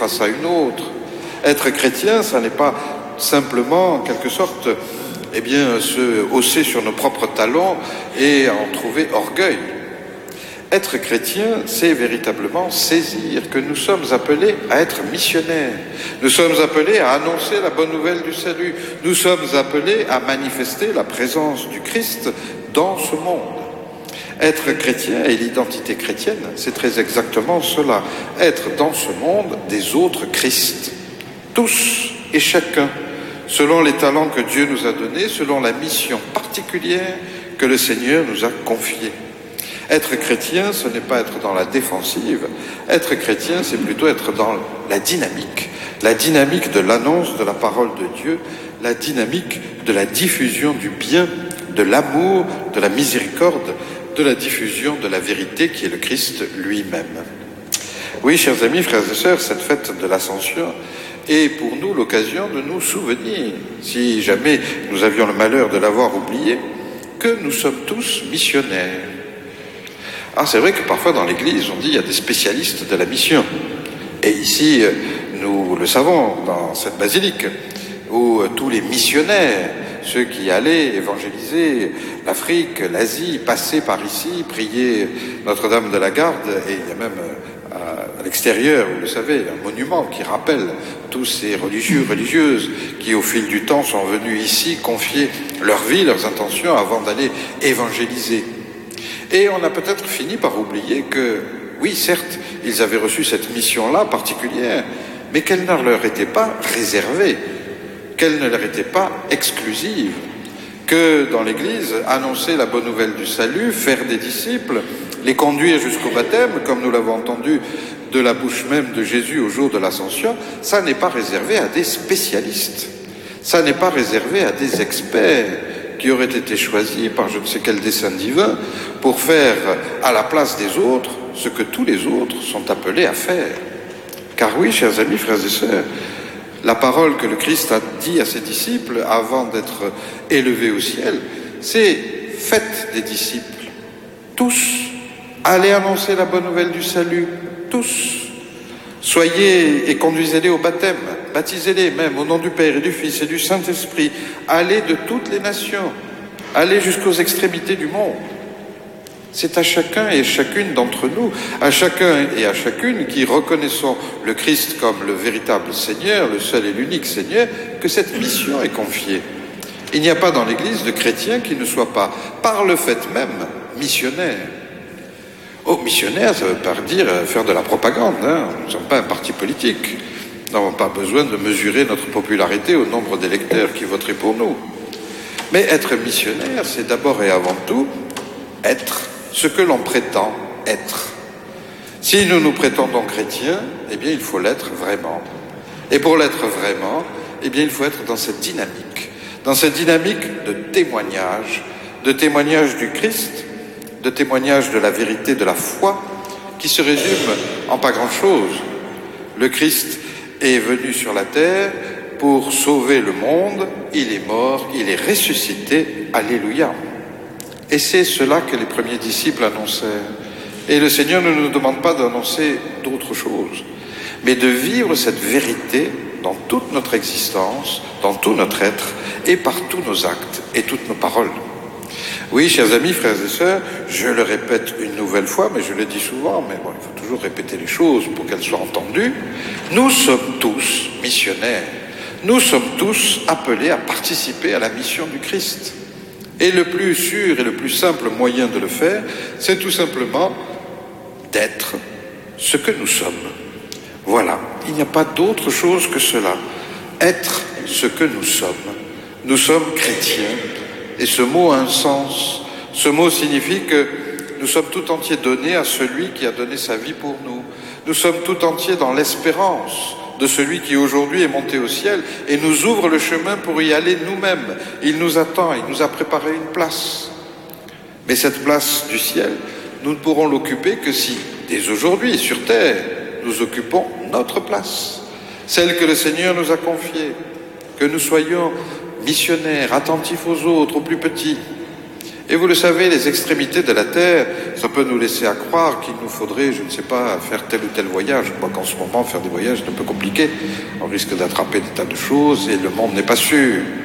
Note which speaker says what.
Speaker 1: face à une autre. Être chrétien, ça n'est pas simplement, en quelque sorte, se hausser sur nos propres talons et en trouver orgueil. Être chrétien, c'est véritablement saisir que nous sommes appelés à être missionnaires. Nous sommes appelés à annoncer la bonne nouvelle du salut. Nous sommes appelés à manifester la présence du Christ dans ce monde. Être chrétien et l'identité chrétienne, c'est très exactement cela. Être dans ce monde des autres Christ. Tous et chacun, selon les talents que Dieu nous a donnés, selon la mission particulière que le Seigneur nous a confiée. Être chrétien, ce n'est pas être dans la défensive. Être chrétien, c'est plutôt être dans la dynamique de l'annonce de la parole de Dieu, la dynamique de la diffusion du bien, de l'amour, de la miséricorde, de la diffusion de la vérité qui est le Christ lui-même. Oui, chers amis, frères et sœurs, cette fête de l'Ascension est pour nous l'occasion de nous souvenir, si jamais nous avions le malheur de l'avoir oublié, que nous sommes tous missionnaires. Ah, c'est vrai que parfois dans l'Église, on dit il y a des spécialistes de la mission. Et ici, nous le savons, dans cette basilique, où tous les missionnaires, ceux qui allaient évangéliser l'Afrique, l'Asie, passaient par ici, prier Notre-Dame de la Garde, et il y a même à l'extérieur, vous le savez, un monument qui rappelle tous ces religieux, religieuses qui, au fil du temps, sont venus ici confier leur vie, leurs intentions avant d'aller évangéliser. Et on a peut-être fini par oublier que, oui, certes, ils avaient reçu cette mission-là particulière, mais qu'elle ne leur était pas réservée, qu'elle ne leur était pas exclusive, que dans l'Église, annoncer la bonne nouvelle du salut, faire des disciples, les conduire jusqu'au baptême, comme nous l'avons entendu de la bouche même de Jésus au jour de l'Ascension, ça n'est pas réservé à des spécialistes, ça n'est pas réservé à des experts, qui auraient été choisis par je ne sais quel dessein divin pour faire à la place des autres ce que tous les autres sont appelés à faire. Car oui, chers amis, frères et sœurs, la parole que le Christ a dit à ses disciples avant d'être élevé au ciel, c'est « faites des disciples, tous, allez annoncer la bonne nouvelle du salut, tous, soyez et conduisez-les au baptême, baptisez-les même au nom du Père et du Fils et du Saint-Esprit. Allez de toutes les nations, allez jusqu'aux extrémités du monde. » C'est à chacun et chacune d'entre nous, à chacun et à chacune qui reconnaissons le Christ comme le véritable Seigneur, le seul et l'unique Seigneur, que cette mission est confiée. Il n'y a pas dans l'Église de chrétiens qui ne soient pas, par le fait même, missionnaires. Oh, missionnaire, ça veut pas dire faire de la propagande, hein. Nous ne sommes pas un parti politique. Nous n'avons pas besoin de mesurer notre popularité au nombre d'électeurs qui voteraient pour nous. Mais être missionnaire, c'est d'abord et avant tout être ce que l'on prétend être. Si nous nous prétendons chrétiens, eh bien il faut l'être vraiment. Et pour l'être vraiment, eh bien il faut être dans cette dynamique de témoignage du Christ, de témoignage de la vérité, de la foi, qui se résume en pas grand-chose. Le Christ est venu sur la terre pour sauver le monde, il est mort, il est ressuscité, alléluia. Et c'est cela que les premiers disciples annoncèrent. Et le Seigneur ne nous demande pas d'annoncer d'autre chose, mais de vivre cette vérité dans toute notre existence, dans tout notre être, et par tous nos actes et toutes nos paroles. Oui, chers amis, frères et sœurs, je le répète une nouvelle fois, mais je le dis souvent, mais bon, il faut toujours répéter les choses pour qu'elles soient entendues. Nous sommes tous missionnaires. Nous sommes tous appelés à participer à la mission du Christ. Et le plus sûr et le plus simple moyen de le faire, c'est tout simplement d'être ce que nous sommes. Voilà, il n'y a pas d'autre chose que cela. Être ce que nous sommes. Nous sommes chrétiens. Et ce mot a un sens. Ce mot signifie que nous sommes tout entiers donnés à celui qui a donné sa vie pour nous. Nous sommes tout entiers dans l'espérance de celui qui aujourd'hui est monté au ciel et nous ouvre le chemin pour y aller nous-mêmes. Il nous attend, il nous a préparé une place. Mais cette place du ciel, nous ne pourrons l'occuper que si, dès aujourd'hui, sur terre, nous occupons notre place, celle que le Seigneur nous a confiée, que nous soyons missionnaires, attentifs aux autres, aux plus petits. Et vous le savez, les extrémités de la Terre, ça peut nous laisser à croire qu'il nous faudrait, je ne sais pas, faire tel ou tel voyage. Je crois qu'en ce moment, faire des voyages est un peu compliqué. On risque d'attraper des tas de choses et le monde n'est pas sûr.